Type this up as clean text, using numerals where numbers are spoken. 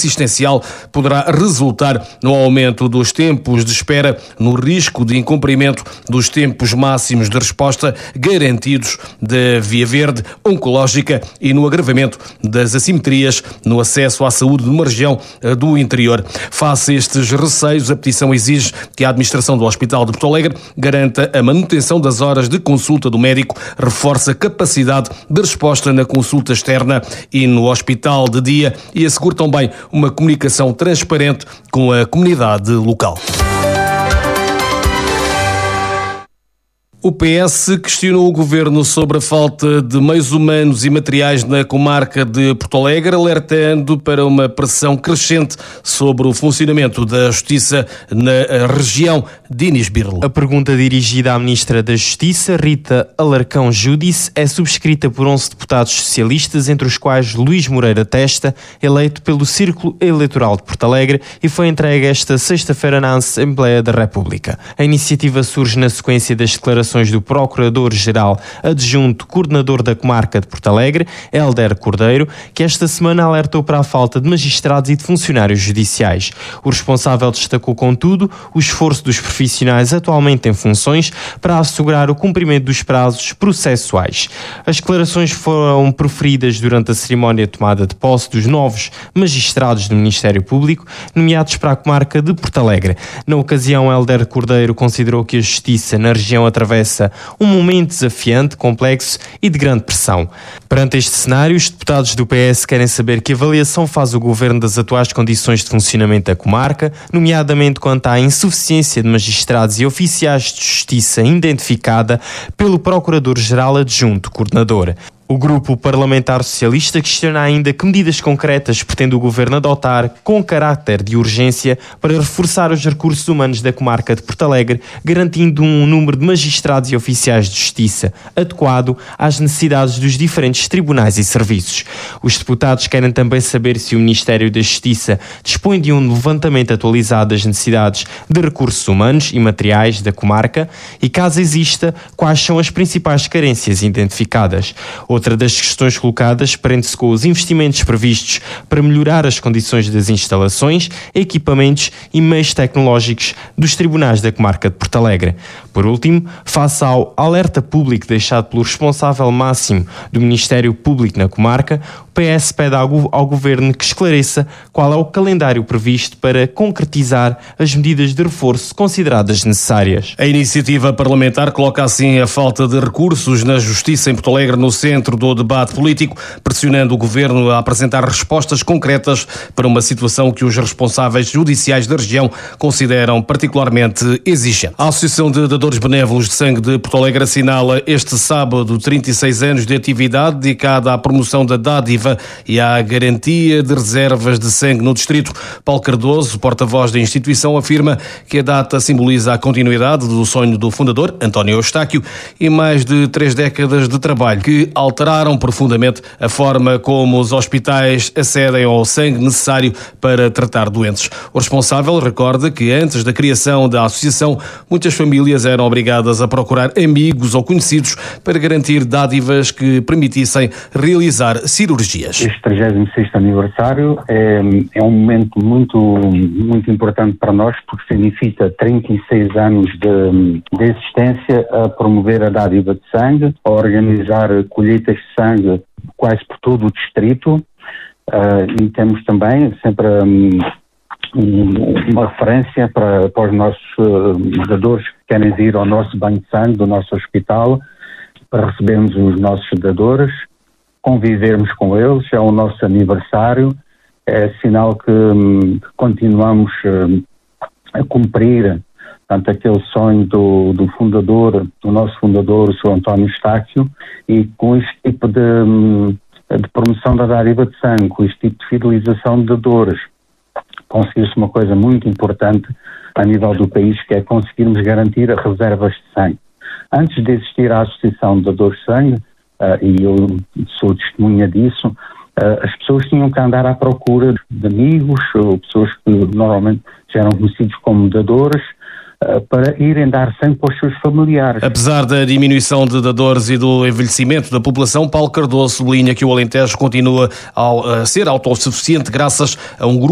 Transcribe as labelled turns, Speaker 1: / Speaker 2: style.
Speaker 1: assistencial poderá resultar no aumento dos tempos de espera, no risco de incumprimento dos tempos máximos de resposta garantidos da via verde oncológica e no agravamento das assimetrias no acesso à saúde de uma região do interior. Face a estes receios, a petição exige que a administração do Hospital de Porto Alegre garanta a manutenção das horas de consulta do médico, reforça a capacidade de resposta na consulta externa e no hospital de dia e assegura também uma comunicação transparente com a comunidade local. O PS questionou o Governo sobre a falta de meios humanos e materiais na comarca de Porto Alegre, alertando para uma pressão crescente sobre o funcionamento da Justiça na região de Inês Birlo.
Speaker 2: A pergunta dirigida à Ministra da Justiça, Rita Alarcão Júdice, é subscrita por 11 deputados socialistas, entre os quais Luís Moreira Testa, eleito pelo Círculo Eleitoral de Porto Alegre, e foi entregue esta sexta-feira na Assembleia da República. A iniciativa surge na sequência das declarações do Procurador-Geral Adjunto Coordenador da Comarca de Porto Alegre, Hélder Cordeiro, que esta semana alertou para a falta de magistrados e de funcionários judiciais. O responsável destacou, contudo, o esforço dos profissionais atualmente em funções para assegurar o cumprimento dos prazos processuais. As declarações foram proferidas durante a cerimónia de tomada de posse dos novos magistrados do Ministério Público, nomeados para a Comarca de Porto Alegre. Na ocasião, Hélder Cordeiro considerou que a Justiça na região atravessa um momento desafiante, complexo e de grande pressão. Perante este cenário, os deputados do PS querem saber que avaliação faz o Governo das atuais condições de funcionamento da comarca, nomeadamente quanto à insuficiência de magistrados e oficiais de justiça identificada pelo Procurador-Geral Adjunto Coordenador. O grupo parlamentar socialista questiona ainda que medidas concretas pretende o Governo adotar com caráter de urgência para reforçar os recursos humanos da comarca de Porto Alegre, garantindo um número de magistrados e oficiais de justiça adequado às necessidades dos diferentes tribunais e serviços. Os deputados querem também saber se o Ministério da Justiça dispõe de um levantamento atualizado das necessidades de recursos humanos e materiais da comarca e, caso exista, quais são as principais carências identificadas. Outra das questões colocadas prende-se com os investimentos previstos para melhorar as condições das instalações, equipamentos e meios tecnológicos dos tribunais da comarca de Porto Alegre. Por último, face ao alerta público deixado pelo responsável máximo do Ministério Público na comarca, o PS pede ao Governo que esclareça qual é o calendário previsto para concretizar as medidas de reforço consideradas necessárias.
Speaker 1: A iniciativa parlamentar coloca assim a falta de recursos na Justiça em Porto Alegre no centro do debate político, pressionando o Governo a apresentar respostas concretas para uma situação que os responsáveis judiciais da região consideram particularmente exigente. A Associação de Dadores Benévolos de Sangue de Porto Alegre assinala este sábado 36 anos de atividade dedicada à promoção da dádiva e à garantia de reservas de sangue no distrito. Paulo Cardoso, porta-voz da instituição, afirma que a data simboliza a continuidade do sonho do fundador, António Eustáquio, e mais de 3 décadas de trabalho que alteraram profundamente a forma como os hospitais acedem ao sangue necessário para tratar doentes. O responsável recorda que antes da criação da associação, muitas famílias eram obrigadas a procurar amigos ou conhecidos para garantir dádivas que permitissem realizar cirurgias.
Speaker 3: Este 36º aniversário é um momento muito importante para nós, porque significa 36 anos de existência a promover a dádiva de sangue, a organizar colheitas de sangue quase por todo o distrito, e temos também sempre uma referência para os nossos dadores que querem ir ao nosso banho de sangue do nosso hospital, para recebermos os nossos dadores, convivermos com eles. É o nosso aniversário, é sinal que continuamos a cumprir, portanto, aquele sonho do fundador, do nosso fundador, o Sr. António Eustáquio, e com este tipo de promoção da dádiva de sangue, com este tipo de fidelização de dadores, conseguiu-se uma coisa muito importante a nível do país, que é conseguirmos garantir as reservas de sangue. Antes de existir a Associação de Dadores de Sangue, e eu sou testemunha disso, as pessoas tinham que andar à procura de amigos, ou pessoas que normalmente já eram conhecidos como dadores, para irem dar sangue para os seus familiares.
Speaker 1: Apesar da diminuição de dadores e do envelhecimento da população, Paulo Cardoso sublinha que o Alentejo continua a ser autossuficiente graças a um grupo